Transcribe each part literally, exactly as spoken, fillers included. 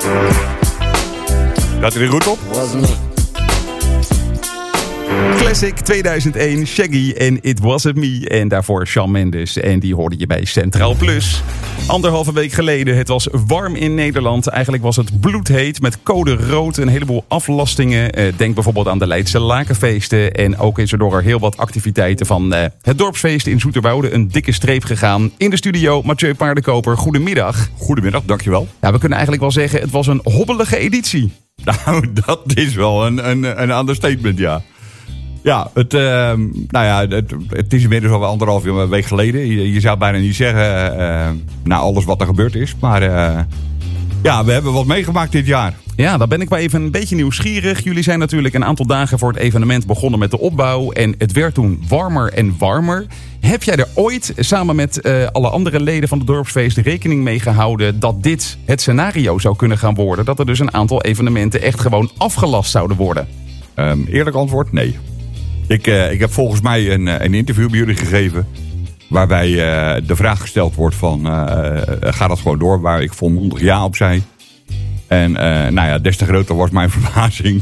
Gaat er weer goed op? Classic tweeduizend één, Shaggy en It Wasn't Me. En daarvoor Shawn Mendes. En die hoorde je bij Centraal Plus. Anderhalve week geleden, het was warm in Nederland. Eigenlijk was het bloedheet met code rood. Een heleboel aflastingen. Denk bijvoorbeeld aan de Leidse Lakenfeesten. En ook is er door er heel wat activiteiten van het dorpsfeest in Zoeterwoude een dikke streep gegaan. In de studio, Mathieu Paardenkoper. Goedemiddag. Goedemiddag, dankjewel. Ja, we kunnen eigenlijk wel zeggen, het was een hobbelige editie. Nou, dat is wel een, een, een understatement, ja. Ja, het, uh, nou ja, het, het is inmiddels al anderhalf week geleden. Je, je zou bijna niet zeggen, uh, na alles wat er gebeurd is. Maar uh, ja, we hebben wat meegemaakt dit jaar. Ja, dan ben ik wel even een beetje nieuwsgierig. Jullie zijn natuurlijk een aantal dagen voor het evenement begonnen met de opbouw. En het werd toen warmer en warmer. Heb jij er ooit samen met uh, alle andere leden van het dorpsfeest rekening mee gehouden dat dit het scenario zou kunnen gaan worden? Dat er dus een aantal evenementen echt gewoon afgelast zouden worden? Um, eerlijk antwoord, nee. Ik, uh, ik heb volgens mij een, een interview bij jullie gegeven. Waarbij uh, de vraag gesteld wordt van, uh, gaat dat gewoon door? Waar ik volmondig ja op zei. En uh, nou ja, des te groter was mijn verbazing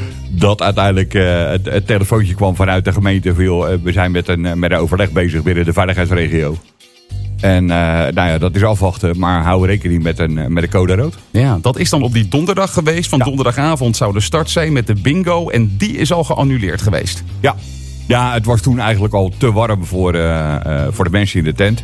dat uiteindelijk uh, het, het telefoontje kwam vanuit de gemeente. Veel, uh, we zijn met een, met een overleg bezig binnen de veiligheidsregio. En uh, nou ja, dat is afwachten, maar hou rekening met een, met een code rood. Ja, dat is dan op die donderdag geweest. Van ja. Donderdagavond zou de start zijn met de bingo. En die is al geannuleerd geweest. Ja, ja, het was toen eigenlijk al te warm voor, uh, uh, voor de mensen in de tent.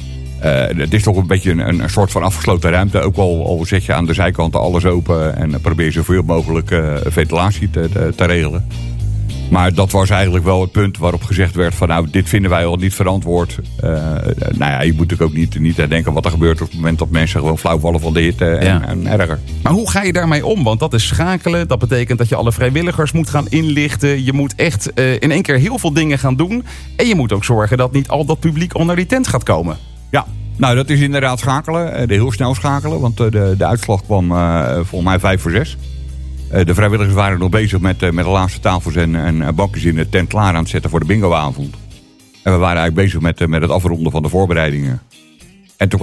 Uh, het is toch een beetje een, een soort van afgesloten ruimte. Ook al, al zet je aan de zijkanten alles open en probeer zoveel mogelijk uh, ventilatie te, te, te regelen. Maar dat was eigenlijk wel het punt waarop gezegd werd van nou, dit vinden wij al niet verantwoord. Uh, nou ja, je moet natuurlijk ook niet, niet denken wat er gebeurt op het moment dat mensen gewoon flauw vallen van de hitte en, ja. en erger. Maar hoe ga je daarmee om? Want dat is schakelen. Dat betekent dat je alle vrijwilligers moet gaan inlichten. Je moet echt uh, in één keer heel veel dingen gaan doen. En je moet ook zorgen dat niet al dat publiek onder die tent gaat komen. Ja, nou dat is inderdaad schakelen. De heel snel schakelen, want de, de uitslag kwam uh, volgens mij vijf voor zes. De vrijwilligers waren nog bezig met, met de laatste tafels en, en bankjes in de tent klaar aan het zetten voor de bingoavond. En we waren eigenlijk bezig met, met het afronden van de voorbereidingen.